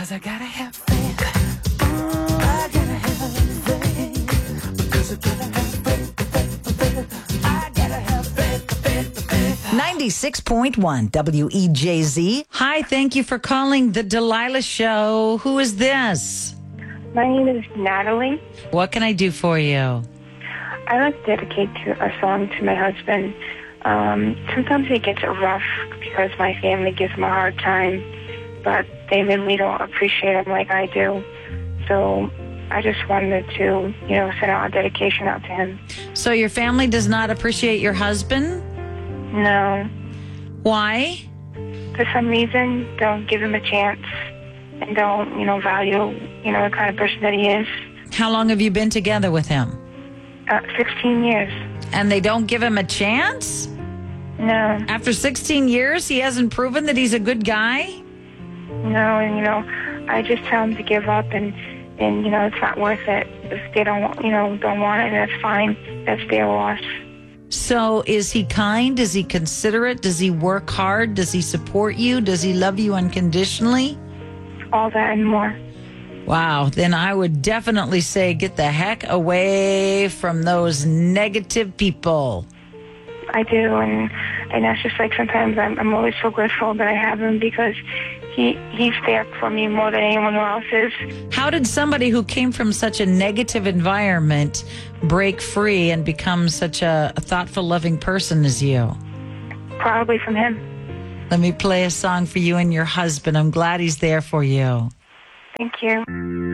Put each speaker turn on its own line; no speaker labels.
Because I gotta have faith. I gotta have faith. Because I gotta have faith. I gotta have faith.
96.1 WEJZ. Hi, thank you for calling the Delilah Show. Who is this?
My name is Natalie.
What can I do for you?
I like to dedicate a song to my husband. Sometimes it gets rough because my family gives him a hard time, but they really don't appreciate him like I do. So I just wanted to, send out a dedication out to him.
So your family does not appreciate your husband?
No.
Why?
For some reason, don't give him a chance and don't, value, the kind of person that he is.
How long have you been together with him?
16 years.
And they don't give him a chance?
No.
After 16 years, he hasn't proven that he's a good guy?
No, and, I just tell him to give up and it's not worth it. If they don't want it, that's fine. That's their loss.
So is he kind? Is he considerate? Does he work hard? Does he support you? Does he love you unconditionally?
All that and more.
Wow. Then I would definitely say get the heck away from those negative people.
I do, and that's just like sometimes I'm always so grateful that I have him because he's there for me more than anyone else is.
How did somebody who came from such a negative environment break free and become such a thoughtful, loving person as you?
Probably from him.
Let me play a song for you and your husband. I'm glad he's there for you.
Thank you.